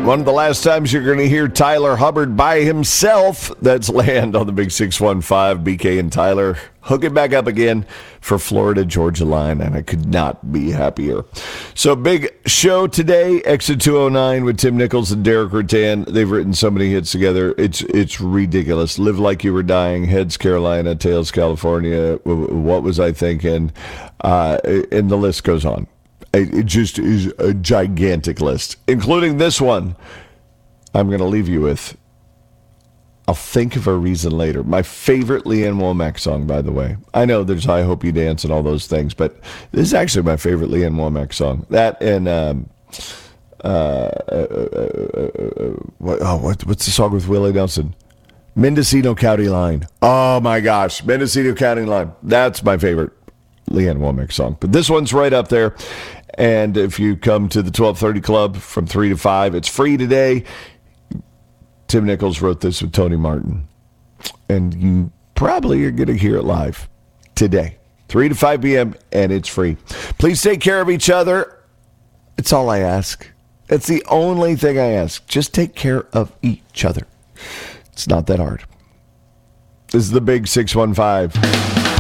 One of the last times you're going to hear Tyler Hubbard by himself. That's Land on the Big 615. BK and Tyler hook it back up again for Florida-Georgia line, and I could not be happier. So big show today, Exit 209 with Tim Nichols and Derek Rattan. They've written so many hits together. It's ridiculous. Live Like You Were Dying, Heads Carolina, Tails California, What Was I Thinking? And the list goes on. It just is a gigantic list, including this one I'm going to leave you with. I'll think of a reason later. My favorite Leanne Womack song, by the way. I know there's I Hope You Dance and all those things, but this is actually my favorite Leanne Womack song. That and what's the song with Willie Nelson? Mendocino County Line. Oh my gosh, Mendocino County Line. That's my favorite Leanne Womack song. But this one's right up there. And if you come to the 1230 Club from 3 to 5, it's free today. Tim Nichols wrote this with Tony Martin. And you probably are going to hear it live today, 3 to 5 p.m., and it's free. Please take care of each other. It's all I ask. It's the only thing I ask. Just take care of each other. It's not that hard. This is the Big 615.